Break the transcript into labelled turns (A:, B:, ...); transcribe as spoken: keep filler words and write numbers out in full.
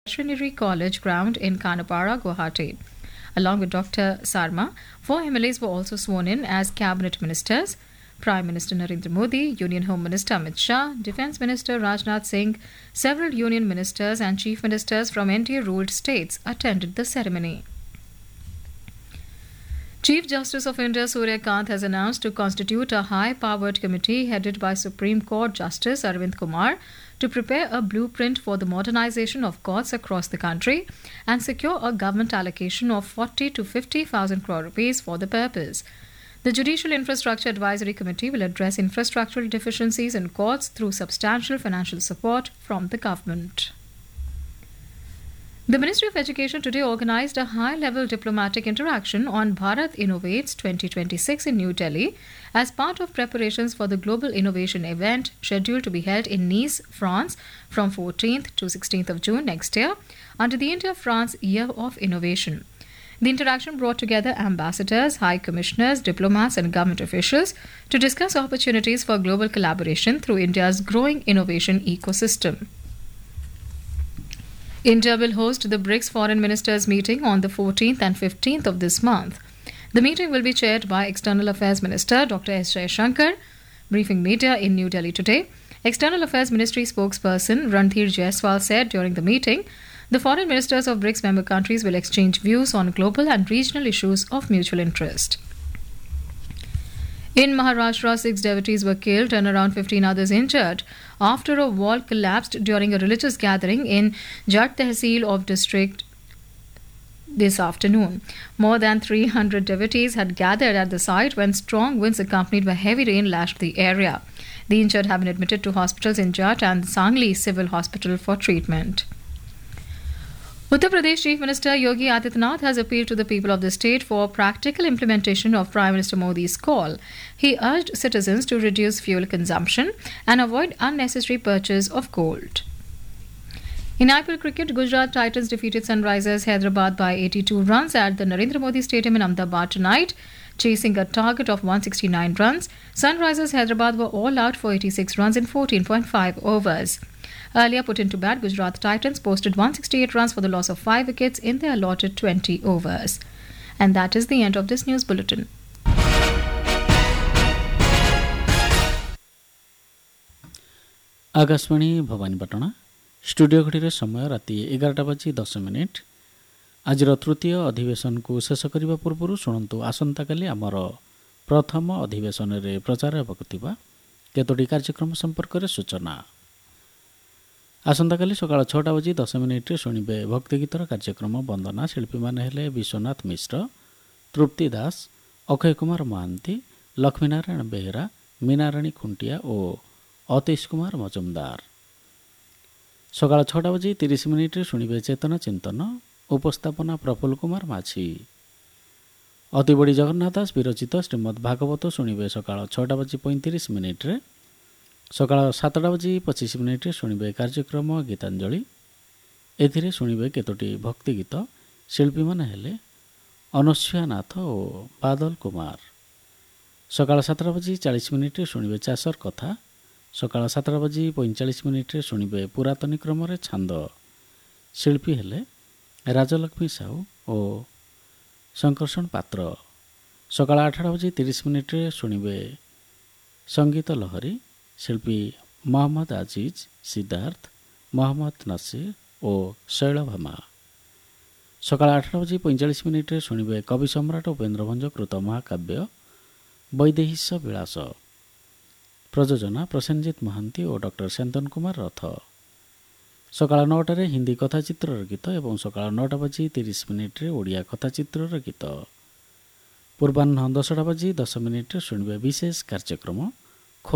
A: Veterinary College ground in Kanapara, Guwahati. Along with Doctor Sarma, four M L As were also sworn in as cabinet ministers. Prime Minister Narendra Modi, Union Home Minister Amit Shah, Defence Minister Rajnath Singh, several union ministers and chief ministers from N D A-ruled states attended the ceremony. Chief Justice of India Surya Kant has announced to constitute a high-powered committee headed by Supreme Court Justice Arvind Kumar to prepare a blueprint for the modernization of courts across the country and secure a government allocation of forty to fifty thousand crore rupees for the purpose. The Judicial Infrastructure Advisory Committee will address infrastructural deficiencies in courts through substantial financial support from the government. The Ministry of Education today organized a high-level diplomatic interaction on Bharat Innovates twenty twenty-six in New Delhi as part of preparations for the Global Innovation event scheduled to be held in Nice, France from fourteenth to sixteenth of June next year under the India-France Year of Innovation. The interaction brought together ambassadors, high commissioners, diplomats and government officials to discuss opportunities for global collaboration through India's growing innovation ecosystem. India will host the BRICS Foreign Ministers meeting on the fourteenth and fifteenth of this month. The meeting will be chaired by External Affairs Minister Doctor S. Jaishankar. Briefing media in New Delhi today, External Affairs Ministry spokesperson Randhir Jaiswal said during the meeting, the foreign ministers of BRICS member countries will exchange views on global and regional issues of mutual interest. In Maharashtra, six devotees were killed and around fifteen others injured after a wall collapsed during a religious gathering in Jat Tehsil of district this afternoon. More than three hundred devotees had gathered at the site when strong winds accompanied by heavy rain lashed the area. The injured have been admitted to hospitals in Jat and Sangli Civil Hospital for treatment. Uttar Pradesh Chief Minister Yogi Adityanath has appealed to the people of the state for practical implementation of Prime Minister Modi's call. He urged citizens to reduce fuel consumption and avoid unnecessary purchase of gold. In I P L cricket, Gujarat Titans defeated Sunrisers Hyderabad by eighty-two runs at the Narendra Modi Stadium in Ahmedabad tonight, chasing a target of one hundred sixty-nine runs. Sunrisers Hyderabad were all out for eighty-six runs in fourteen point five overs. Earlier put into bat, Gujarat Titans posted one hundred sixty-eight runs for the loss of five wickets in their allotted twenty overs. And that is the end of this news bulletin.
B: Akashvani Bhawanipatna studio घड़ी समय राति एगारटा बाजी दस minute आज तृतीय अधिवेशन को शेष करने पूर्व शुणु आसंता काली आमर प्रथम अधिवेशन रे प्रचार होगा केतोटी कार्यक्रम संपर्क में सूचना आसंता काली सकाळ छटा बजी दस मिनिट्रे शुणिबे भक्ति गीतर कार्यक्रम वंदना शिल्पी माने हेले विश्वनाथ मिश्र तृप्ति दास अक्षय कुमार महांती लक्ष्मीनारायण बेहेरा मीनाराणी खुंटिया और अतीश कुमार मजुमदार सकाळ छटा बजी तीस मिनिट्रे शुणिबे चेतना चिंतन उपस्थापना प्रफुल्ल कुमार माझी अतिबड़ी जगन्नाथ दास विरचित श्रीमद् भागवत शुणिबे सकाळ छटा बजी पैंतीस मिनिट्रे सकाळ सातटा बजी पचिश मिनिट्रे शुणिबे कार्यक्रम गीतांजलि एथिरे शुणिबे केतोटी भक्ति गीत शिल्पी माने हेले अनुस्या नाथ और बादल कुमार सकाळ सातटा बजी चालीस मिनिट्रे शुणिबे चाषर कथा सकाळ सातटा बजी पैंचाश मिनिट्रे शुणिबे पुरातनी क्रम छांद शिल्पी हेले राजलक्ष्मी साहू और शंकरषण पात्र सकाळ आठटा बजी तीस मिनिट्रे शुणिबे संगीत लहरी शिल्पी मोहम्मद आजीज सिद्धार्थ मोहम्मद नसीर और शैलभामा सकाळ आठटा बजी पैंचाश मिनिट्रे शुणिबे कवि सम्राट उपेन्द्र भंज कृत महाकाव्य वैदेहिश विलास प्रयोजना प्रसेनजित महांती और डॉक्टर शांतन कुमार रथ सकाळ नौटारे हिंदी कथाचित्रर गीत और सकाळ नौटा बजी तीस मिनिट्रे ओडिया कथाचित्रर गीत पूर्वाह्न दसटा बजी दस मिनिट्रे शुणिबे विशेष कार्यक्रम